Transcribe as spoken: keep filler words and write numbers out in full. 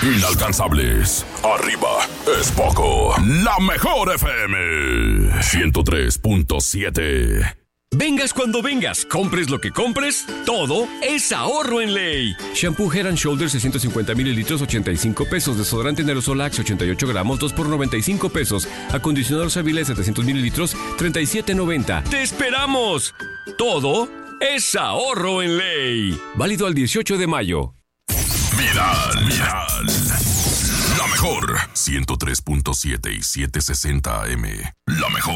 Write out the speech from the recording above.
Inalcanzables. Arriba es poco. La mejor F M. ciento tres punto siete. Vengas cuando vengas, compres lo que compres, todo es ahorro en Ley. Shampoo Head and Shoulders seiscientos cincuenta mililitros, ochenta y cinco pesos. Desodorante en aerosol Axe, ochenta y ocho gramos, dos por noventa y cinco pesos. Acondicionador Savile, setecientos mililitros, treinta y siete noventa. ¡Te esperamos! Todo es ahorro en Ley. Válido al dieciocho de mayo. Viral, viral. La mejor. ciento tres punto siete y setecientos sesenta A M. La mejor.